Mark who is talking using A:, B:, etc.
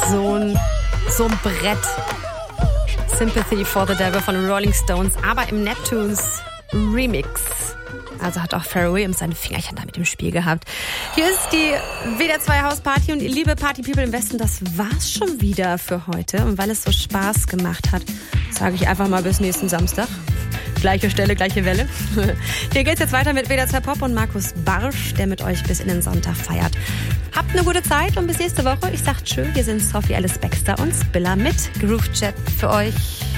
A: so ein Brett. Sympathy for the Devil von den Rolling Stones, aber im Neptunes Remix. Also hat auch Pharrell Williams seine Fingerchen da mit im Spiel gehabt. Hier ist die WDR 2 Hausparty und ihr liebe Party-People im Westen, das war's schon wieder für heute. Und weil es so Spaß gemacht hat, sage ich einfach mal bis nächsten Samstag. Gleiche Stelle, gleiche Welle. Hier geht's jetzt weiter mit WDR 2 Pop und Markus Barsch, der mit euch bis in den Sonntag feiert. Habt eine gute Zeit und bis nächste Woche. Ich sag tschö, hier sind Sophie Alice Baxter und Spiller mit Groove Chat für euch.